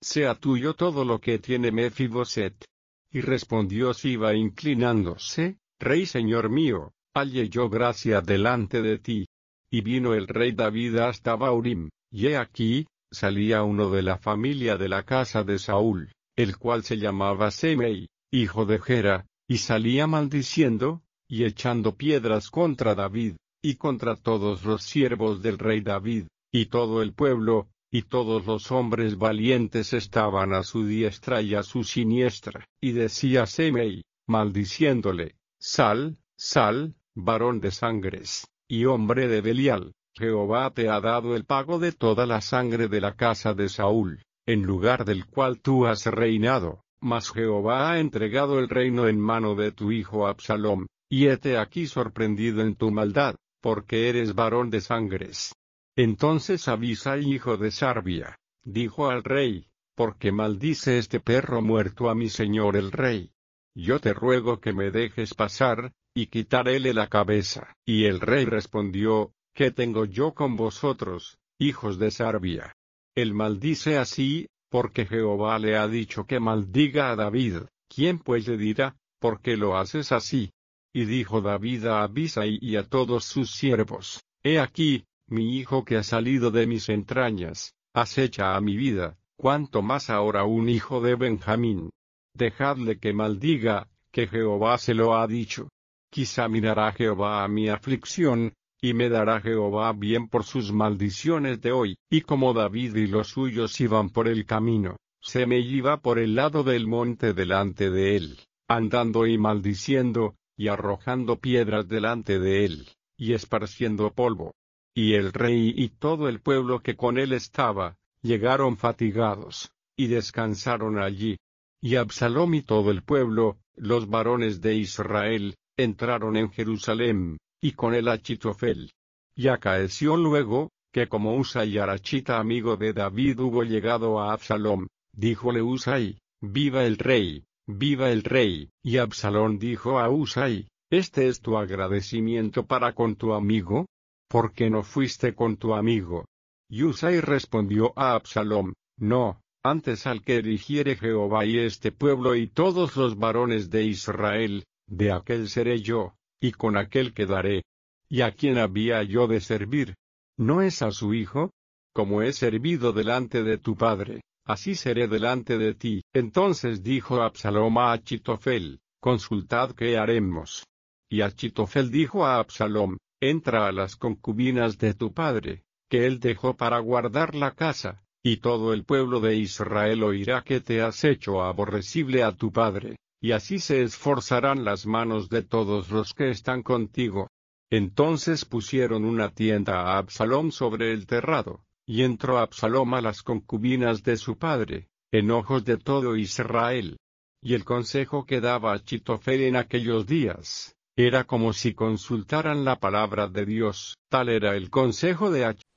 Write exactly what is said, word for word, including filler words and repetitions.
sea tuyo todo lo que tiene Mefiboset. Y respondió Siba inclinándose, Rey señor mío, halle yo gracia delante de ti. Y vino el rey David hasta Bahurim, y he aquí, salía uno de la familia de la casa de Saúl, el cual se llamaba Semei, hijo de Gera, y salía maldiciendo, y echando piedras contra David, y contra todos los siervos del rey David, y todo el pueblo, y todos los hombres valientes estaban a su diestra y a su siniestra. Y decía Semei, maldiciéndole, Sal, sal, varón de sangres, y hombre de Belial, Jehová te ha dado el pago de toda la sangre de la casa de Saúl, en lugar del cual tú has reinado, mas Jehová ha entregado el reino en mano de tu hijo Absalom, y hete aquí sorprendido en tu maldad, porque eres varón de sangres. Entonces Abisai hijo de Sarbia, dijo al rey, ¿por qué maldice este perro muerto a mi señor el rey? Yo te ruego que me dejes pasar, y quitaréle la cabeza. Y el rey respondió, ¿qué tengo yo con vosotros, hijos de Sarbia? Él maldice así, porque Jehová le ha dicho que maldiga a David. ¿Quién pues le dirá, por qué lo haces así? Y dijo David a Abisai y a todos sus siervos, he aquí, mi hijo que ha salido de mis entrañas, acecha a mi vida, cuanto más ahora un hijo de Benjamín. Dejadle que maldiga, que Jehová se lo ha dicho. Quizá mirará Jehová a mi aflicción, y me dará Jehová bien por sus maldiciones de hoy. Y como David y los suyos iban por el camino, Semei iba por el lado del monte delante de él, andando y maldiciendo, y arrojando piedras delante de él, y esparciendo polvo. Y el rey y todo el pueblo que con él estaba, llegaron fatigados, y descansaron allí. Y Absalom y todo el pueblo, los varones de Israel, entraron en Jerusalem, y con él Achitofel. Y acaeció luego, que como Husai Arachita amigo de David hubo llegado a Absalom, díjole Husai, viva el rey, viva el rey. Y Absalom dijo a Husai, ¿este es tu agradecimiento para con tu amigo? ¿Por qué no fuiste con tu amigo? Y Husai respondió a Absalom, no, antes al que eligiere Jehová y este pueblo y todos los varones de Israel, de aquel seré yo, y con aquel quedaré. ¿Y a quién había yo de servir? ¿No es a su hijo? Como he servido delante de tu padre, así seré delante de ti. Entonces dijo Absalom a Achitofel, consultad qué haremos. Y Achitofel dijo a Absalom, entra a las concubinas de tu padre, que él dejó para guardar la casa, y todo el pueblo de Israel oirá que te has hecho aborrecible a tu padre, y así se esforzarán las manos de todos los que están contigo. Entonces pusieron una tienda a Absalom sobre el terrado, y entró Absalom a las concubinas de su padre, en ojos de todo Israel. Y el consejo que daba Achitofel en aquellos días, era como si consultaran la palabra de Dios. Tal era el consejo de